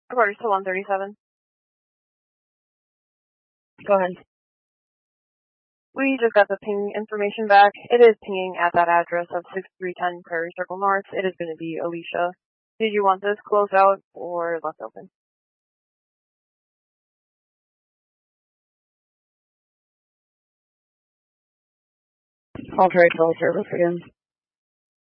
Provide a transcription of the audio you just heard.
Reporters to 137. Go ahead. We just got the ping information back. It is pinging at that address of 6310 Prairie Circle North. It is going to be Alicia. Did you want this closed out or left open? I'll try cell service again.